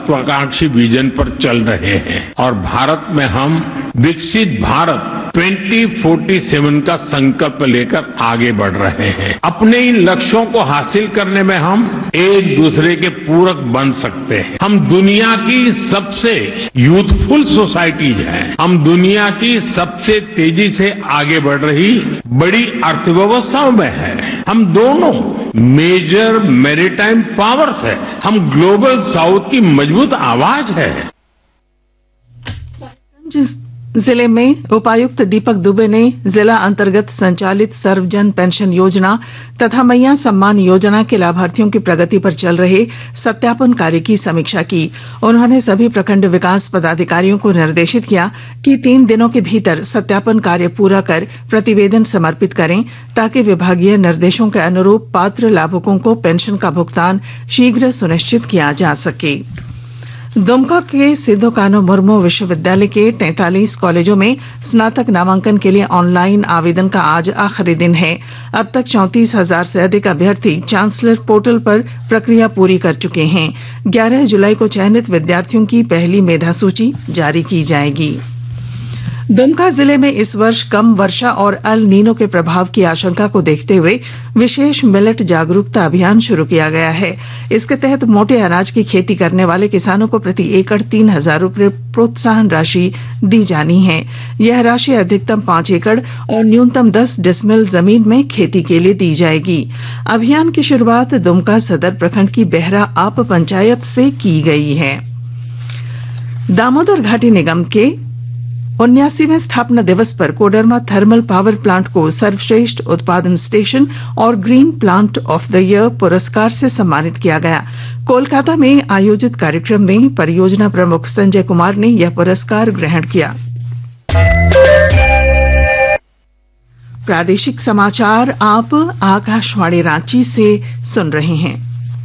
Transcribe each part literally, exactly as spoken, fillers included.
महत्वाकांक्षी विजन पर चल रहे हैं और भारत में हम विकसित भारत ट्वेंटी फोर्टी सेवन का संकल्प लेकर आगे बढ़ रहे हैं। अपने इन लक्ष्यों को हासिल करने में हम एक दूसरे के पूरक बन सकते हैं। हम दुनिया की सबसे यूथफुल सोसाइटीज हैं। हम दुनिया की सबसे तेजी से आगे बढ़ रही बड़ी अर्थव्यवस्थाओं में हैं। हम दोनों मेजर मैरीटाइम पावर्स हैं। हम ग्लोबल साउथ की मजबूत आवाज है। जिले में उपायुक्त दीपक दुबे ने जिला अंतर्गत संचालित सर्वजन पेंशन योजना तथा मैया सम्मान योजना के लाभार्थियों की प्रगति पर चल रहे सत्यापन कार्य की समीक्षा की। उन्होंने सभी प्रखंड विकास पदाधिकारियों को निर्देशित किया कि तीन दिनों के भीतर सत्यापन कार्य पूरा कर प्रतिवेदन समर्पित करें ताकि विभागीय निर्देशों के अनुरूप पात्र लाभुकों को पेंशन का भुगतान शीघ्र सुनिश्चित किया जा सके। दुमका के सिद्धो कान्हू मुर्मू विश्वविद्यालय के तैंतालीस कॉलेजों में स्नातक नामांकन के लिए ऑनलाइन आवेदन का आज आखिरी दिन है। अब तक चौंतीस हजार से अधिक अभ्यर्थी चांसलर पोर्टल पर प्रक्रिया पूरी कर चुके हैं। ग्यारह जुलाई को चयनित विद्यार्थियों की पहली मेधा सूची जारी की जाएगी। दुमका जिले में इस वर्ष कम वर्षा और अल नीनो के प्रभाव की आशंका को देखते हुए विशेष मिलेट जागरूकता अभियान शुरू किया गया है। इसके तहत मोटे अनाज की खेती करने वाले किसानों को प्रति एकड़ तीन हजार रूपये प्रोत्साहन राशि दी जानी है। यह राशि अधिकतम पांच एकड़ और न्यूनतम दस डिसमिल जमीन में खेती के लिए दी जाएगी। अभियान की शुरुआत दुमका सदर प्रखंड की बेहरा आप पंचायत से की गई है। दामोदर घाटी निगम के उन्यासीवें स्थापना दिवस पर कोडरमा थर्मल पावर प्लांट को सर्वश्रेष्ठ उत्पादन स्टेशन और green plant of the year पुरस्कार से सम्मानित किया गया। कोलकाता में आयोजित कार्यक्रम में परियोजना प्रमुख संजय कुमार ने यह पुरस्कार ग्रहण किया। प्रादेशिक समाचार आप आकाशवाणी रांची से सुन रहे हैं।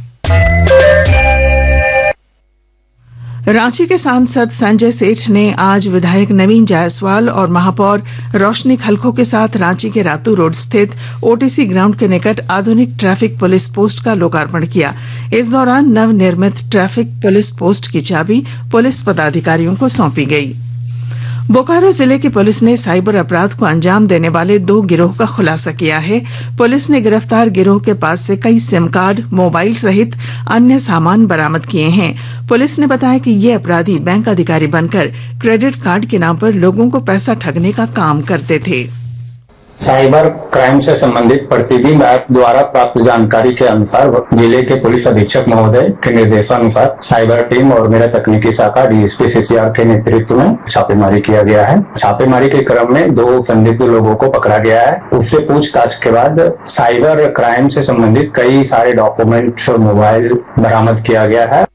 रांची के सांसद संजय सेठ ने आज विधायक नवीन जायसवाल और महापौर रोशनी खलखो के साथ रांची के रातू रोड स्थित ओटीसी ग्राउंड के निकट आधुनिक ट्रैफिक पुलिस पोस्ट का लोकार्पण किया। इस दौरान नवनिर्मित ट्रैफिक पुलिस पोस्ट की चाबी पुलिस पदाधिकारियों को सौंपी गई। बोकारो जिले की पुलिस ने साइबर अपराध को अंजाम देने वाले दो गिरोह का खुलासा किया है। पुलिस ने गिरफ्तार गिरोह के पास से कई सिम कार्ड, मोबाइल सहित अन्य सामान बरामद किए हैं। पुलिस ने बताया कि ये अपराधी बैंक अधिकारी बनकर क्रेडिट कार्ड के नाम पर लोगों को पैसा ठगने का काम करते थे। साइबर क्राइम से संबंधित प्रतिबिंब ऐप द्वारा प्राप्त जानकारी के अनुसार जिले के पुलिस अधीक्षक महोदय के निर्देशानुसार साइबर टीम और मेरा तकनीकी शाखा डीएसपी सीसीआर के नेतृत्व में छापेमारी किया गया है। छापेमारी के क्रम में दो संदिग्ध लोगों को पकड़ा गया है। उससे पूछताछ के बाद साइबर क्राइम से संबंधित कई सारे डॉक्यूमेंट और मोबाइल बरामद किया गया है।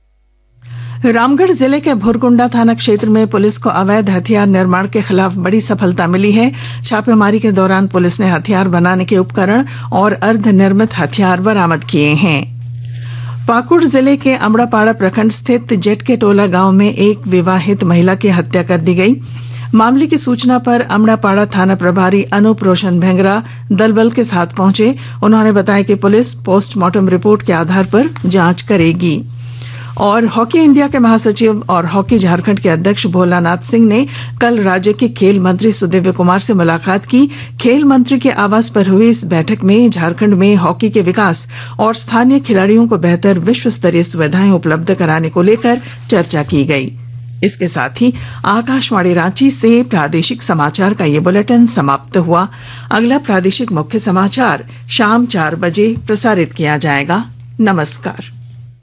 रामगढ़ जिले के भुरकुंडा थाना क्षेत्र में पुलिस को अवैध हथियार निर्माण के खिलाफ बड़ी सफलता मिली है। छापेमारी के दौरान पुलिस ने हथियार बनाने के उपकरण और अर्धनिर्मित हथियार बरामद किए हैं। पाकुड़ जिले के अमड़ापाड़ा प्रखंड स्थित जेट के टोला गांव में एक विवाहित महिला की हत्या कर दी गई। मामले की सूचना पर अमड़ापाड़ा थाना प्रभारी अनूप रोशन भेंगरा दलबल के साथ पहुंचे। उन्होंने बताया कि पुलिस पोस्टमार्टम रिपोर्ट के आधार पर जांच करेगी। और हॉकी इंडिया के महासचिव और हॉकी झारखंड के अध्यक्ष भोलानाथ सिंह ने कल राज्य के खेल मंत्री सुदिव्य कुमार से मुलाकात की। खेल मंत्री के आवास पर हुई इस बैठक में झारखंड में हॉकी के विकास और स्थानीय खिलाड़ियों को बेहतर विश्व स्तरीय सुविधाएं उपलब्ध कराने को लेकर चर्चा की गई। इसके साथ ही आकाशवाणी रांची से प्रादेशिक समाचार का ये बुलेटिन समाप्त हुआ। अगला प्रादेशिक मुख्य समाचार शाम चार बजे प्रसारित किया जाएगा। नमस्कार।